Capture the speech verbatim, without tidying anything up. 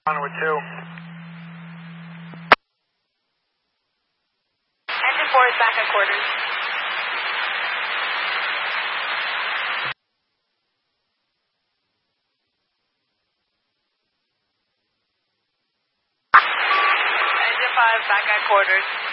Onward two. Engine four is back at quarters. Engine five back at quarters.